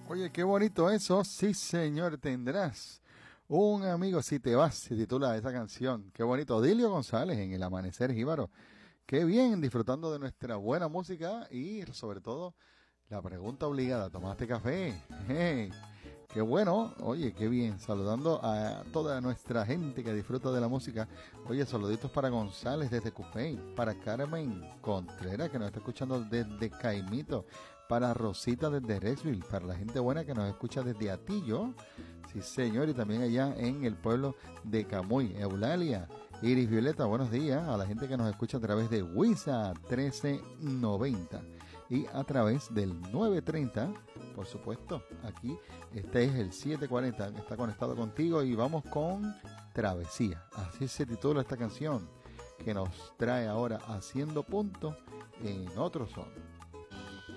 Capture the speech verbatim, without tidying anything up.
Oye, qué bonito eso. Sí, señor, tendrás un amigo si te vas, se titula esa canción. Qué bonito. Dilio González en El Amanecer Jíbaro. Qué bien, disfrutando de nuestra buena música y sobre todo la pregunta obligada. ¿Tomaste café? Hey, qué bueno. Oye, qué bien. Saludando a toda nuestra gente que disfruta de la música. Oye, saluditos para González desde Cupey, para Carmen Contreras que nos está escuchando desde Caimito, para Rosita desde Rexville, para la gente buena que nos escucha desde Atillo, sí señor, y también allá en el pueblo de Camuy, Eulalia, Iris Violeta, buenos días, a la gente que nos escucha a través de Wisa trece noventa y a través del nueve treinta, por supuesto, aquí este es el setecientos cuarenta que está conectado contigo y vamos con Travesía, así se titula esta canción que nos trae ahora Haciendo Punto en Otro Son.